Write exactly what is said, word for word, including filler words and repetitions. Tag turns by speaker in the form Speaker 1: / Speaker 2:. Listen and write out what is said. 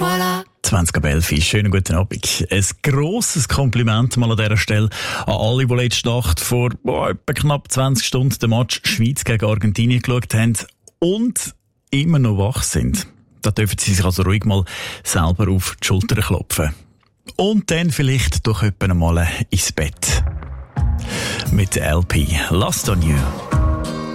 Speaker 1: voilà.
Speaker 2: zwanzig ab elf, schönen guten Abend. Ein grosses Kompliment mal an dieser Stelle an alle, die letzte Nacht vor oh, etwa knapp zwanzig Stunden den Match Schweiz gegen Argentinien geschaut haben und immer noch wach sind. Da dürfen sie sich also ruhig mal selber auf die Schulter klopfen. Und dann vielleicht doch etwa mal ins Bett. Mit der L P Lost on You.